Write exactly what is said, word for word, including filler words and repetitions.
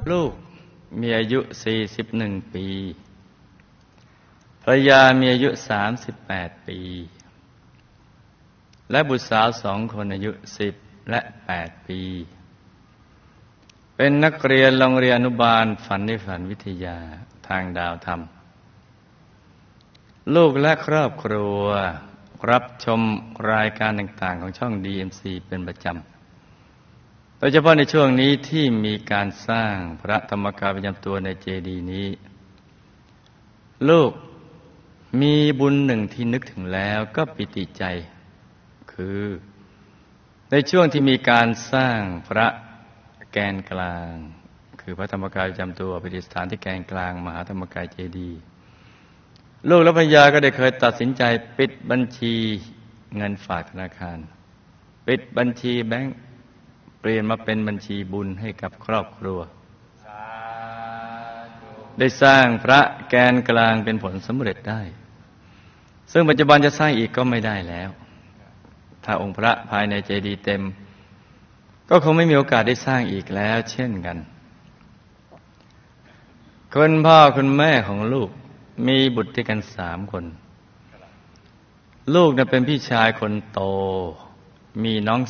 ลูกมีอายุสี่สิบเอ็ดปีภรรยามีอายุสามสิบแปดปีและบุตรสาวสองคนอายุสิบและแปดปีเป็นนักเรียนโรงเรียนอนุบาลฝันในฝันวิทยาทางดาวธรรมลูกและครอบครัวรับชมรายการต่างๆของช่อง ดี เอ็ม ซี เป็นประจำโดยเฉพาะในช่วงนี้ที่มีการสร้างพระธรรมกายประจำตัวในเจดีย์นี้ลูกมีบุญหนึ่งที่นึกถึงแล้วก็ปิติใจคือในช่วงที่มีการสร้างพระแกนกลางคือพระธรรมกายประจำตัวประดิษฐานที่แกนกลางมหาธรรมกายเจดีย์ลูกและภรรยาก็ได้เคยตัดสินใจปิดบัญชีเงินฝากธนาคารปิดบัญชีแบงก์เปลี่ยนมาเป็นบัญชีบุญให้กับครอบครัวได้สร้างพระแกนกลางเป็นผลสำเร็จได้ซึ่งปัจจุบันจะสร้างอีกก็ไม่ได้แล้วถ้าองค์พระภายในเจดีย์เต็มก็คงไม่มีโอกาสได้สร้างอีกแล้วเช่นกันคุณพ่อคุณแม่ของลูกมีบุตรด้วยกันสามคนลูกน่ะเป็นพี่ชายคนโตมีน้อง